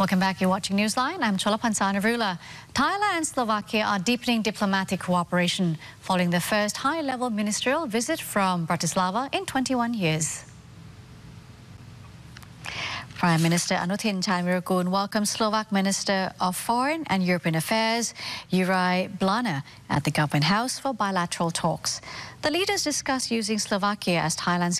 Welcome back. You're watching Newsline. I'm Cholapansa Narula. Thailand and Slovakia are deepening diplomatic cooperation following the first high-level ministerial visit from Bratislava in 21 years. Prime Minister Anutin Charnvirakul welcomed Slovak Minister of Foreign and European Affairs Juraj Bláha at the Government House for bilateral talks. The leaders discussed using Slovakia as Thailand's